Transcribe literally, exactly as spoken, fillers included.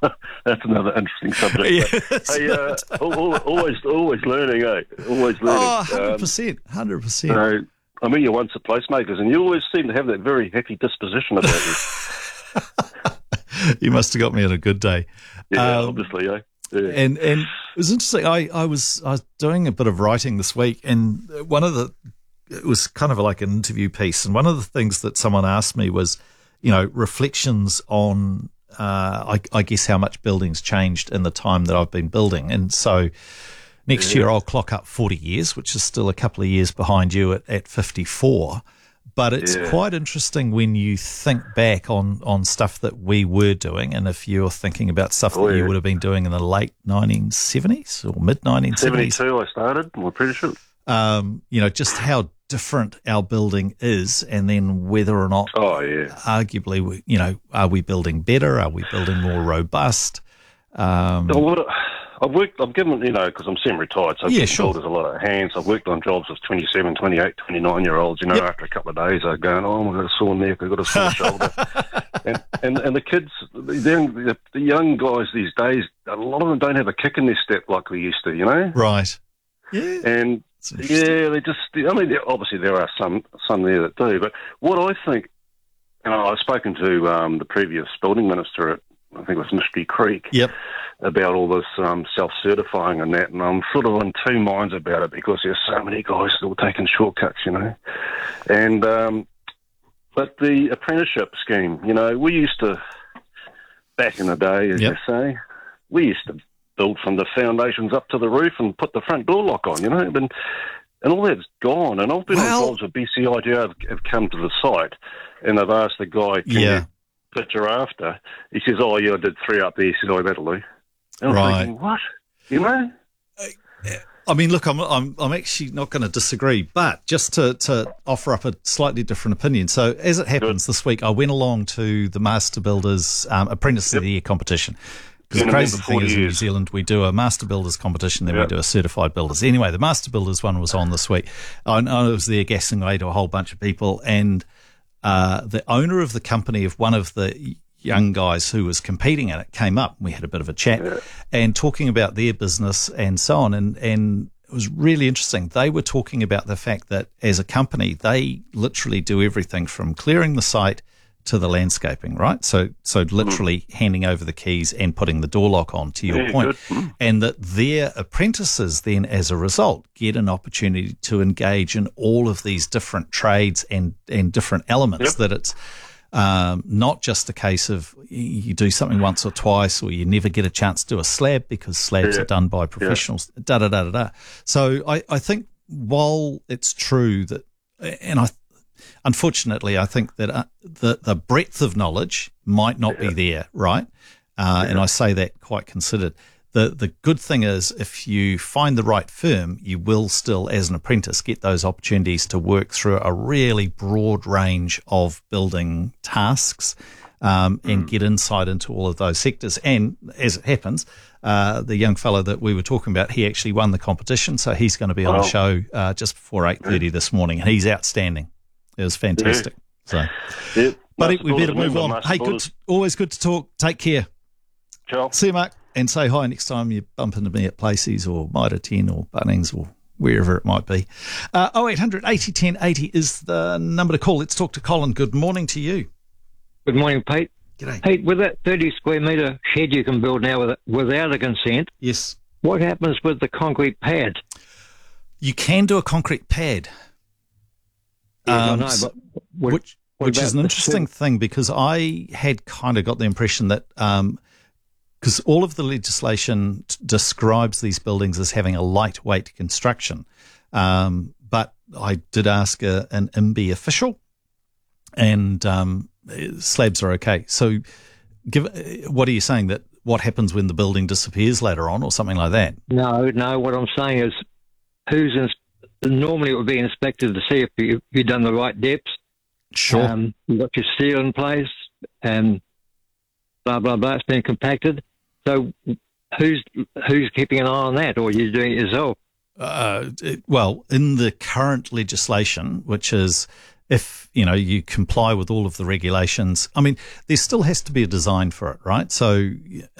That's another interesting subject. Yes, Hey, uh, al- al- always, always learning, eh? Always learning. Oh, Um, one hundred percent, one hundred percent. so, I mean, you're once at Placemakers, and you always seem to have that very happy disposition about you. You must have got me on a good day. Yeah, Um, obviously, eh? Yeah. And and it was interesting. I, I was I was doing a bit of writing this week, and one of the it was kind of like an interview piece, and one of the things that someone asked me was, you know, reflections on uh, I, I guess how much building's changed in the time that I've been building, and so next Yeah. year I'll clock up forty years, which is still a couple of years behind you at, at fifty-four. But it's Yeah. quite interesting when you think back on, on stuff that we were doing, and if you're thinking about stuff Oh, that you yeah. would have been doing in the late nineteen seventies or mid nineteen seventies, seventy-two I started my apprenticeship. um, you know, just how different our building is, and then whether or not, Oh, yeah. arguably, we, you know, are we building better? Are we building more robust? Um, Oh, what, I've worked, I've given, you know, because I'm semi-retired, so Yeah, I've sure. there's a lot of hands. I've worked on jobs with twenty-seven, twenty-eight, twenty-nine-year-olds, you know, Yep. after a couple of days, they're going, oh, I've got a sore neck, I've got a sore shoulder. And, and and the kids, the young, the, the young guys these days, a lot of them don't have a kick in their step like we used to, you know? right. Yeah. And, It's interesting. yeah, they just, I mean, there- obviously there are some, some there that do, but what I think, and I've spoken to um, the previous building minister at, I think it was Mystery Creek, Yep. about all this um, self-certifying and that, and I'm sort of in two minds about it because there's so many guys still taking shortcuts, you know. And um, but the apprenticeship scheme, you know, we used to, back in the day, as Yep. you say, we used to build from the foundations up to the roof and put the front door lock on, you know, and, and all that's gone. And I've been Well- on jobs with B C I G, have, have come to the site, and they've asked the guy, can Yeah. you picture after? He says, oh, yeah, I did three up there. He says, oh, that'll do. And I'm Right. thinking, what? You know? I mean, look, I'm I'm I'm actually not going to disagree, but just to, to offer up a slightly different opinion. So, as it happens, this week I went along to the Master Builders um, Apprentice of the Year competition. Because Been the a crazy member thing forty is, in New years. Zealand, we do a Master Builders competition, then we Yep. do a Certified Builders. Anyway, the Master Builders one was on this week. I, I was there gassing away to a whole bunch of people, and uh, the owner of the company of one of the young guys who was competing in it came up. We had a bit of a chat and talking about their business and so on. And, and it was really interesting. They were talking about the fact that as a company, they literally do everything from clearing the site to the landscaping, right? So, so literally handing over the keys and putting the door lock on, to your Yeah, point. good. Mm. And that their apprentices then, as a result, get an opportunity to engage in all of these different trades and, and different elements. Yep. That it's um, not just a case of you do something once or twice, or you never get a chance to do a slab because slabs Yeah. are done by professionals. Da da da da da. So I, I think while it's true that, and I. Unfortunately, I think that uh, the the breadth of knowledge might not be there, right? Uh, And I say that quite considered. The the good thing is, if you find the right firm, you will still, as an apprentice, get those opportunities to work through a really broad range of building tasks um, and get insight into all of those sectors. And as it happens, uh, the young fellow that we were talking about, he actually won the competition, so he's going to be on Wow. the show uh, just before eight thirty this morning, and he's outstanding. It was fantastic. So, Yep. buddy, Master we better Builders move member, on. Master Hey, good, Builders. to, always good to talk. Take care. Ciao. See you, Mark, and say hi next time you bump into me at Placey's or Mitre ten or Bunnings or wherever it might be. Uh, oh eight hundred eighty ten eighty is the number to call. Let's talk to Colin. Good morning to you. Good morning, Pete. G'day. Pete, with that thirty square metre shed you can build now with, without a consent, Yes. what happens with the concrete pad? You can do a concrete pad. Yes, I Um, know, s- but what, which what which about is an the interesting thing, because I had kind of got the impression that because all of the legislation t- describes these buildings as having a lightweight construction, um, but I did ask a, an I M B I official, and um, slabs are okay. So, give what are you saying, that what happens when the building disappears later on, or something like that? No, no. What I'm saying is, who's ins- normally it would be inspected to see if you, you've done the right depths. Sure. Um, you've got your steel in place, and blah blah blah. It's been compacted. So who's who's keeping an eye on that, or are you doing it yourself? Uh, it- well, in the current legislation, which is if, you know, you comply with all of the regulations, I mean, there still has to be a design for it, right? So